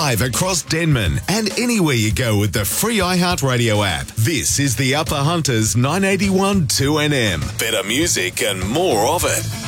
live across Denman and anywhere you go with the free iHeartRadio app. This is the Upper Hunters 981 2NM. Better music and more of it.